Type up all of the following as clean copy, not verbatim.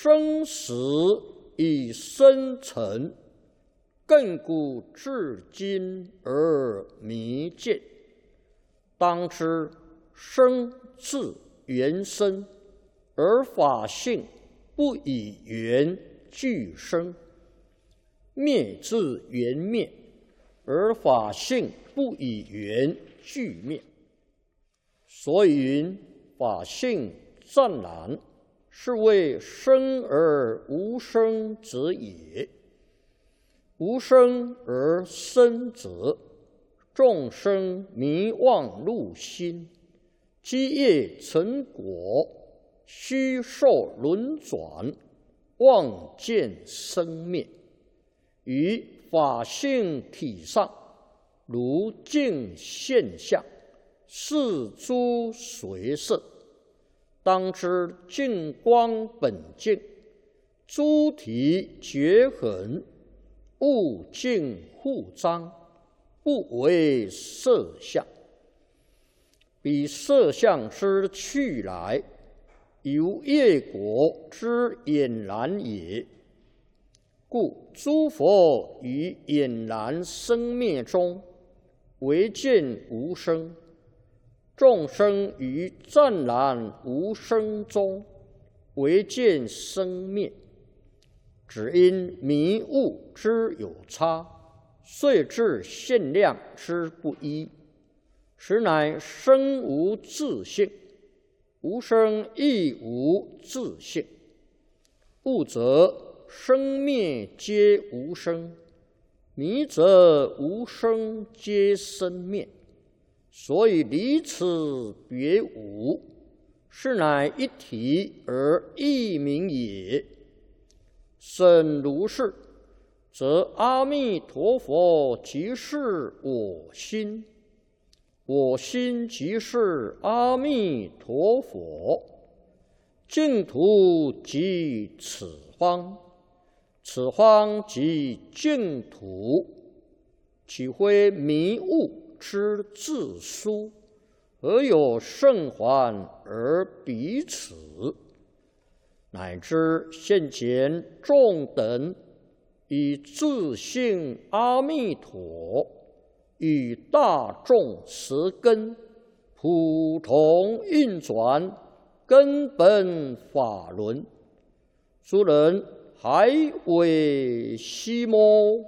生死以深沉，亘古至今而弥见。当知生自缘生，而法性不以缘俱生；灭自缘灭，而法性不以缘俱灭。所以云：法性湛然，是谓生而无生者也。无生而生者，众生迷妄入心，积业成果，虚受轮转，妄见生灭。于法性体上，如镜现象，是诸随色。当知净光本净，诸体绝痕，物净互彰，不为色相。彼色相之去来，由业果之俨然也。故诸佛于俨然生灭中，唯见无生；众生于湛然无生中，唯见生灭。只因迷悟之有差，遂致限量之不一，实乃生无自性，无生亦无自性。悟则生灭皆无生，迷则无生皆生灭。所以离此别无，是乃一体而异名也。甚如是，则阿弥陀佛即是我心，我心即是阿弥陀佛，净土即此方，此方即净土。岂非迷悟之自殊？何有圣还而彼此？乃至现前众等以自性阿弥陀与大众十根普同运转根本法轮，诸人还为希么？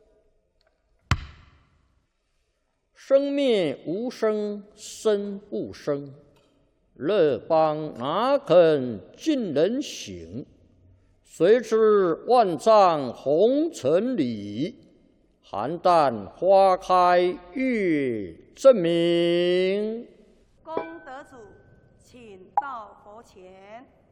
生灭无生，生不生。乐邦哪肯尽人行？谁知万丈红尘里，邯郸花开月正明。 功德主，请到佛前。